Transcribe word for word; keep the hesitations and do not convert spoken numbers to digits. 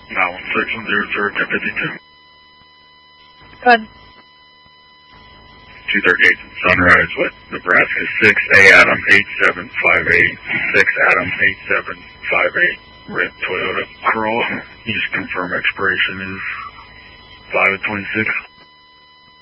nine one six one zero zero ten fifty-two. Good. two thirty-eight Sunrise, what? Nebraska six A Adam eight seven five eight. six Adam eight seven five eight. Red Toyota Corolla. You just confirm expiration is five of twenty-six.